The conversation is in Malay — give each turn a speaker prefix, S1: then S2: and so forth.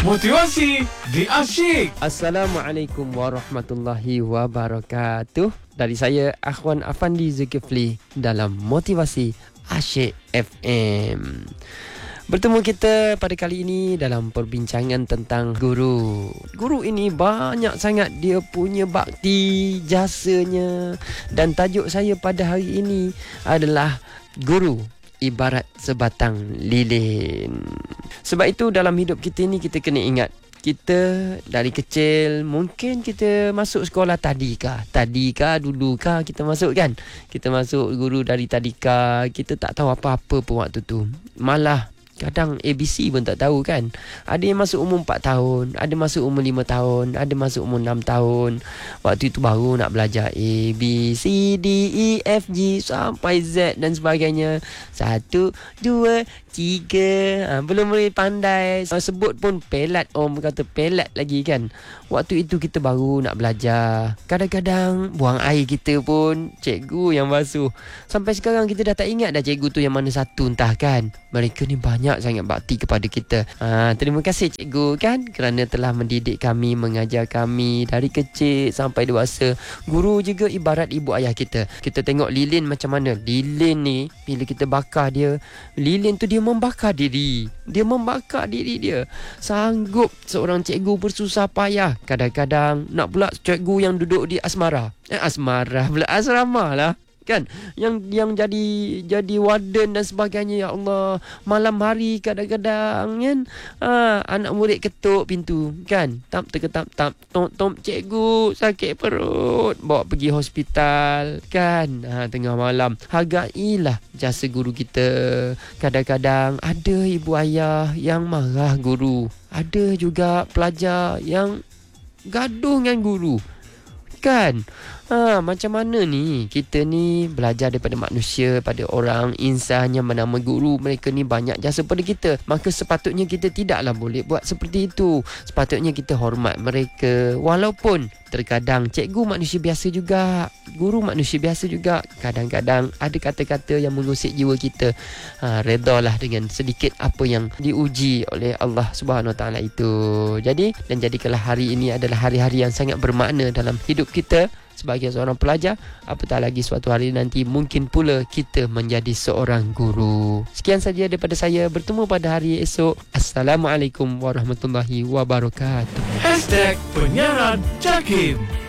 S1: Motivasi di Asyik.
S2: Assalamualaikum warahmatullahi wabarakatuh. Dari saya Akhwan Afandi Zulkifli dalam Motivasi Asyik FM. Bertemu kita pada kali ini dalam perbincangan tentang guru. Guru ini banyak sangat dia punya bakti, jasanya. Dan tajuk saya pada hari ini adalah guru ibarat sebatang lilin. Sebab itu dalam hidup kita ni kita kena ingat, kita dari kecil mungkin kita masuk sekolah tadika dulu kita masuk kan. Kita masuk guru dari tadika, kita tak tahu apa-apa pun waktu tu. Malah kadang ABC pun tak tahu kan. Ada yang masuk umur 4 tahun, ada masuk umur 5 tahun, ada masuk umur 6 tahun. Waktu itu baru nak belajar A, B, C, D, E, F, G sampai Z dan sebagainya. 1, 2, 3. Belum boleh pandai sebut pun pelat. Orang kata pelat lagi kan. Waktu itu kita baru nak belajar. Kadang-kadang buang air kita pun cikgu yang basuh. Sampai sekarang kita dah tak ingat dah cikgu tu yang mana satu entah kan. Mereka ni banyak sangat bakti kepada kita. Terima kasih cikgu kan, kerana telah mendidik kami, mengajar kami dari kecil sampai dewasa. Guru juga ibarat ibu ayah kita. Kita tengok lilin macam mana. Lilin ni bila kita bakar dia, lilin tu dia membakar diri. Dia membakar diri dia. Sanggup seorang cikgu bersusah payah. Kadang-kadang nak pula cikgu yang duduk di asmara pula, asrama lah kan, yang jadi warden dan sebagainya. Ya Allah, malam hari kadang-kadang kan anak murid ketuk pintu kan, tap tom cikgu sakit perut, bawa pergi hospital kan. Tengah malam. Hargailah jasa guru kita. Kadang-kadang ada ibu ayah yang marah guru, ada juga pelajar yang gaduh dengan guru kan. Macam mana ni kita ni belajar daripada manusia, pada orang insan yang bernama guru. Mereka ni banyak jasa pada kita, maka sepatutnya kita tidaklah boleh buat seperti itu. Sepatutnya kita hormat mereka. Walaupun terkadang cikgu manusia biasa juga, guru manusia biasa juga. Kadang-kadang ada kata-kata yang mengusik jiwa kita. Redalah dengan sedikit apa yang diuji oleh Allah Subhanahu Wa Taala itu. Jadi, dan jadikanlah hari ini adalah hari-hari yang sangat bermakna dalam hidup kita sebagai seorang pelajar. Apatah lagi suatu hari nanti mungkin pula kita menjadi seorang guru. Sekian saja daripada saya. Bertemu pada hari esok. Assalamualaikum warahmatullahi wabarakatuh.
S1: #penyiaran Jakim.